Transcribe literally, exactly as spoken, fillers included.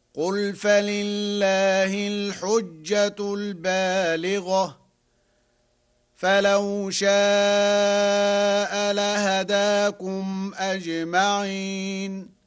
قل فلله الحجة البالغة فلو شاء لهداكم أجمعين